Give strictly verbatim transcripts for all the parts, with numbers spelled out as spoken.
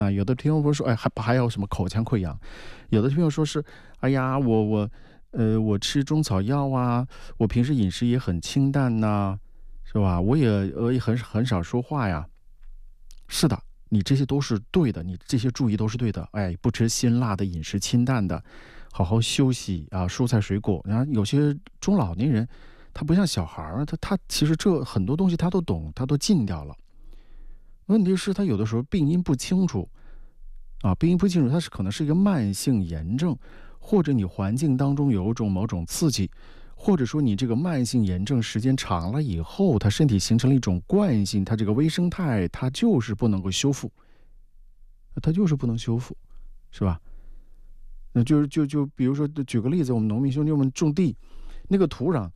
啊，有的听众不是说，哎，还还有什么口腔溃疡？有的听众说是，哎呀，我我，呃，我吃中草药啊，我平时饮食也很清淡呐、是吧？我也我也很很少说话呀。是的，你这些都是对的，你这些注意都是对的。哎，不吃辛辣的饮食，清淡的，好好休息啊，蔬菜水果。然后有些中老年人，他不像小孩儿，他他其实这很多东西他都懂，他都禁掉了。问题是，他有的时候病因不清楚啊，病因不清楚，它是可能是一个慢性炎症，或者你环境当中有一种某种刺激，或者说你这个慢性炎症时间长了以后，它身体形成了一种惯性，它这个微生态它就是不能够修复，它就是不能修复，是吧？那就是就就比如说，举个例子，我们农民兄弟们种地，那个土壤，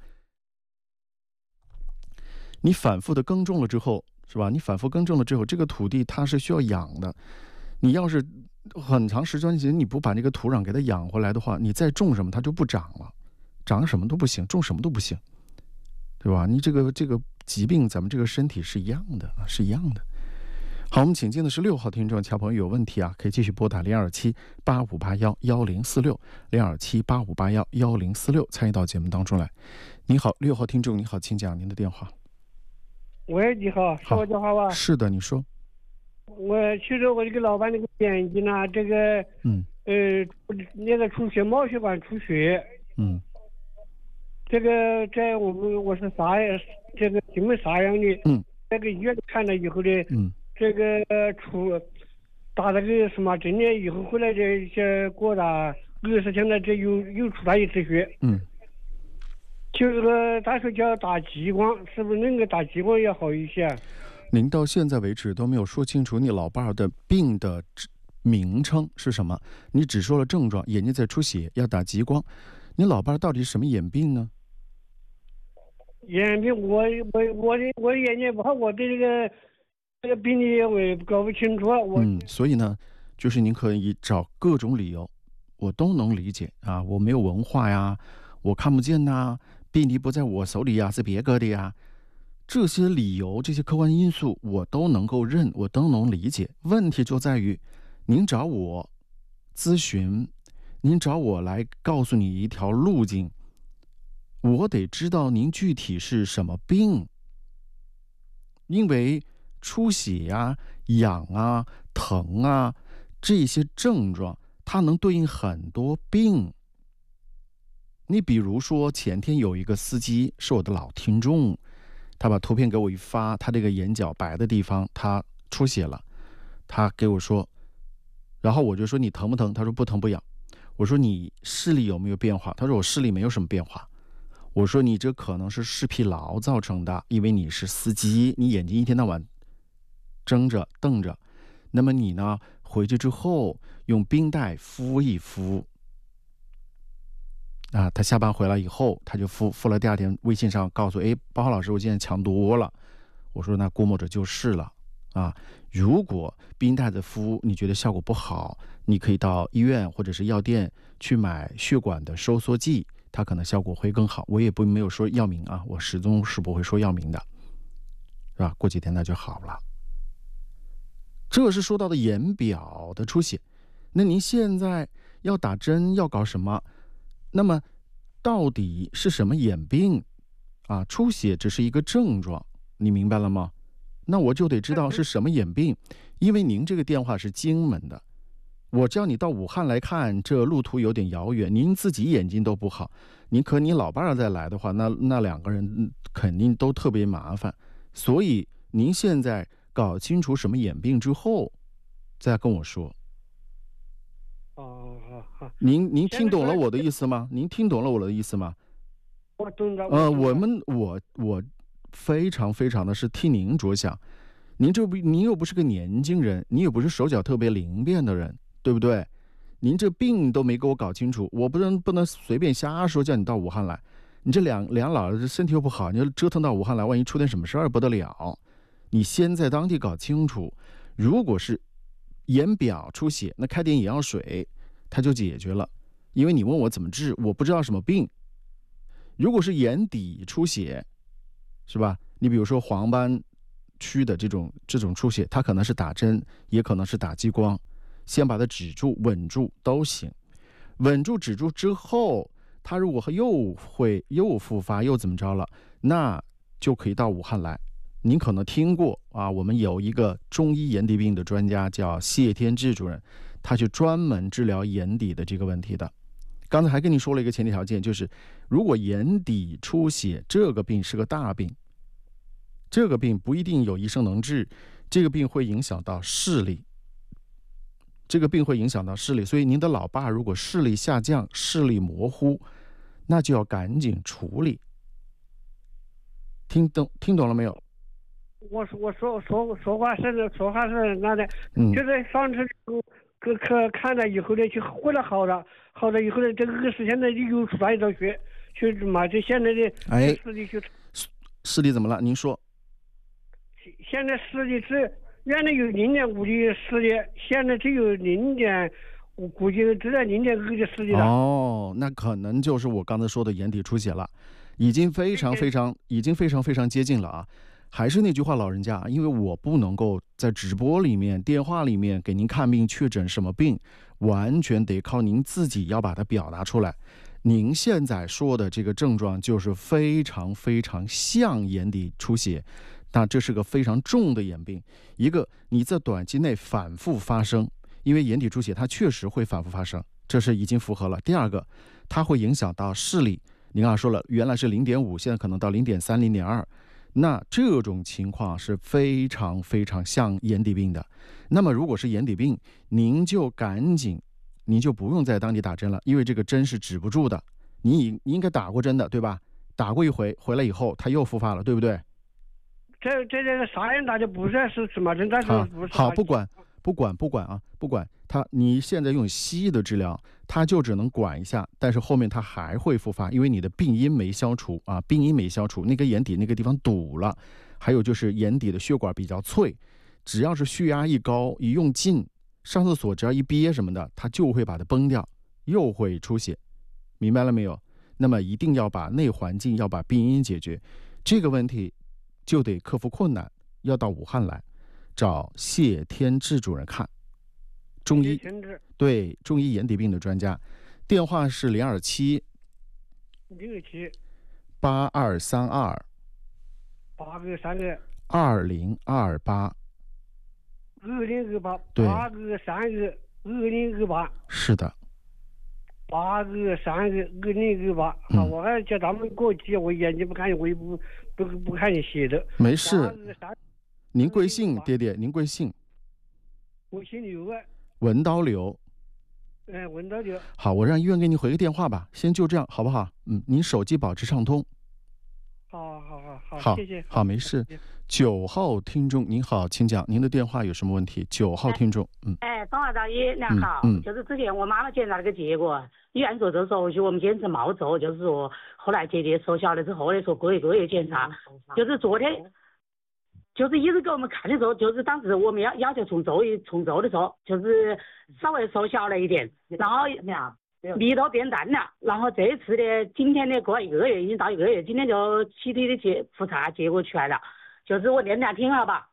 你反复的耕种了之后，是吧？你反复耕种了之后，这个土地它是需要养的。你要是很长时间前你不把那个土壤给它养回来的话，你再种什么它就不长了，长什么都不行，种什么都不行，对吧？你这个这个疾病，咱们这个身体是一样的啊，是一样的。好，我们请进的是六号听众，小朋友有问题啊，可以继续拨打零二七八五八幺幺零四六零二七八五八幺幺零四六参与到节目当中来。你好，六号听众，你好，请讲您的电话。 喂，你好，是好， 我电话吧？ 是的，你说。 我其实我这个老板那个眼睛呢，这个嗯呃那个出血，毛血管出血， 嗯这个在我们我是沙阳，这个金门沙阳的， 嗯这个医院看了以后呢， 嗯这个出打了个什么针呢？以后回来这一些过了二十天了，这又又出来一次血， 嗯。 这个他说叫打激光，是不是那个打激光要好一些啊？ 您到现在为止都没有说清楚你老伴儿的病的名称是什么，你只说了症状，眼睛在出血，要打激光。你老伴儿到底是什么眼病呢？ 眼病，我我我的我的眼睛不好，我对这个这个病例我也搞不清楚啊。我嗯，所以呢，就是您可以找各种理由，我都能理解啊，我没有文化呀，我看不见呐，病例不在我手里呀，是别个的呀。这些理由、这些客观因素，我都能够认，我都能理解。问题就在于，您找我咨询，您找我来告诉你一条路径，我得知道您具体是什么病，因为出血呀、痒啊、疼啊这些症状，它能对应很多病。你比如说，前天有一个司机是我的老听众。他把图片给我一发，他这个眼角白的地方他出血了，他给我说，然后我就说你疼不疼？他说不疼不痒。我说你视力有没有变化？他说我视力没有什么变化。我说你这可能是视疲劳造成的，因为你是司机，你眼睛一天到晚睁着瞪着，那么你呢回去之后用冰袋敷一敷。啊，他下班回来以后，他就敷敷了。第二天微信上告诉，哎，包豪老师，我现在强多了。我说那估摸着就是了啊。如果冰袋子敷你觉得效果不好，你可以到医院或者是药店去买血管的收缩剂，它可能效果会更好。我也不没有说药名啊，我始终是不会说药名的，是吧？过几天那就好了。这是说到的眼表的出血。那您现在要打针要搞什么？那么，到底是什么眼病啊？出血只是一个症状，你明白了吗？那我就得知道是什么眼病，因为您这个电话是荆门的，我叫你到武汉来看，这路途有点遥远，您自己眼睛都不好，您可你老伴儿再来的话，那那两个人肯定都特别麻烦。所以您现在搞清楚什么眼病之后，再跟我说。 哦，好好， 您您听懂了我的意思吗？您听懂了我的意思吗？ 我懂了。 呃， 懂了我们我我非常非常的是替您着想，您这不您又不是个年轻人，你也不是手脚特别灵便的人，对不对？您这病都没给我搞清楚，我不能不能随便瞎说叫你到武汉来。你这两两老这身体又不好，你折腾到武汉来，万一出点什么事儿不得了。你先在当地搞清楚，如果是眼表出血，那开点眼药水它就解决了。因为你问我怎么治，我不知道什么病。如果是眼底出血，是吧？你比如说黄斑区的这种这种出血，它可能是打针，也可能是打激光，先把它止住、稳住都行。稳住、止住之后，它如果又会又复发又怎么着了，那就可以到武汉来。您可能听过啊，我们有一个中医眼底病的专家叫谢天志主任，他是专门治疗眼底的这个问题的。刚才还跟你说了一个前提条件，就是如果眼底出血这个病是个大病，这个病不一定有医生能治，这个病会影响到视力，这个病会影响到视力，所以您的老爸如果视力下降、视力模糊，那就要赶紧处理。听懂听懂了没有？ 我说我说说说话是说话是那的， 嗯， 就是上次可可看了以后呢，就后来好了，好了以后呢，这个恶视现在就又出来一道血，就嘛就现在的哎视力就视力怎么了？您说。 现在视力是原来有零点五的视力，现在只有零点，我估计只在零点二的视力了。 哦，那可能就是我刚才说的眼底出血了，已经非常非常，已经非常非常接近了啊！还是那句话，老人家，因为我不能够在直播里面、电话里面给您看病确诊什么病，完全得靠您自己要把它表达出来。您现在说的这个症状就是非常非常像眼底出血，那这是个非常重的眼病。一个你在短期内反复发生，因为眼底出血它确实会反复发生，这是已经符合了。第二个，它会影响到视力。您刚才说了，原来是零点五，现在可能到零点三、零点二。那这种情况是非常非常像眼底病的。那么如果是眼底病，您就赶紧，您就不用在当地打针了，因为这个针是止不住的。你你应该打过针的，对吧？打过一回，回来以后它又复发了，对不对？ 这这这个啥人大家不是是什么针，但是不是好，不管不管不管啊，不管它，你现在用西医的治疗，它就只能管一下，但是后面它还会复发，因为你的病因没消除啊，病因没消除，那个眼底那个地方堵了，还有就是眼底的血管比较脆，只要是血压一高，一用劲，上厕所只要一憋什么的，它就会把它崩掉，又会出血，明白了没有？那么一定要把内环境，要把病因解决，这个问题就得克服困难，要到武汉来找谢天志主任看中医，对中医眼底病的专家，电话是零二七六七八二三二八个三个二零二八二零二八对八个三个二零二八是的。 八个三个二零二八，好，我还叫他们给我记，我眼睛不看，我也不不不看你写的。 没事。您贵姓，爹爹？您贵姓？ 我姓刘啊。 文刀刘。 哎，文刀刘。 好，我让医院给您回个电话吧，先就这样，好不好？嗯，您手机保持畅通。 好好好好， 好， 谢谢。 好，没事。九号听众您好，请讲，您的电话有什么问题？九号听众，嗯， 哎，东华大医您好， 嗯， 就是之前我妈妈检查了个结果，医院做这手续，我们坚持没做，就是说后来姐姐说小了之后的说过一个月检查，就是昨天，就是一直给我们看的时候，就是当时我们要要求重做一重做的时候，就是稍微缩小了一点，然后力度变淡了，然后这一次的今天的过一个月，已经到一个月，今天就体体的结复查结果出来了。就是我念念听好吧，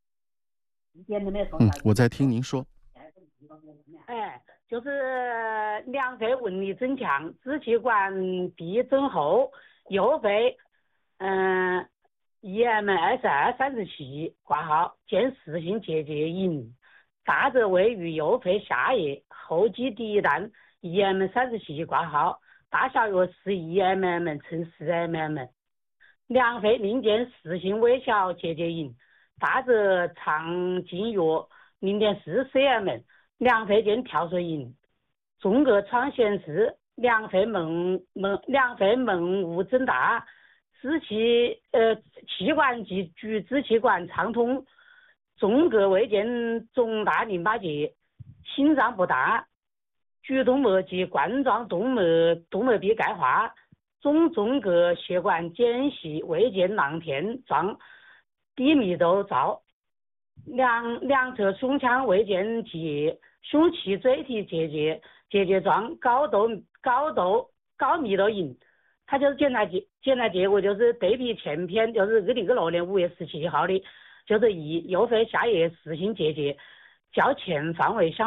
嗯，我在听您说。 哎，就是良肺纹理增强，支气管壁增厚，右肺，嗯 ，E M S 二三十七挂号，见四性结节隐，大则位于右肺下叶，后基第一弹 E M 三十七挂号，大小约十一 mm 乘四 mm。良肺另见四性微小结节隐，大则长径约零点四 cm， 良肺见跳水隐，中膈窗显示良肺门门良肺门物增大，支气呃气管及局支气管畅通，中膈未见肿大淋巴结，心脏不大，局动脉及冠状动脉动脉壁钙化。中中膈血管间隙未见囊片状低密度灶，两两侧胸腔未见结，胸气椎体结节结节状高度高度高密度隐。他就是检查结检查结果就是对比前篇，就是二零一六年五月十七号的， 就是一又会下列事情结节，较前方为详